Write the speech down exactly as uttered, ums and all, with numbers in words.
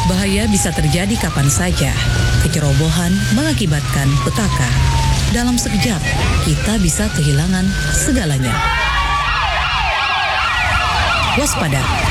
Bahaya bisa terjadi kapan saja. Kecerobohan mengakibatkan petaka. Dalam sekejap, kita bisa kehilangan segalanya. Waspada,